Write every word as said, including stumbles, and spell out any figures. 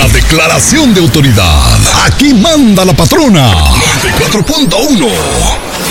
La declaración de autoridad. Aquí manda la patrona. noventa y cuatro punto uno.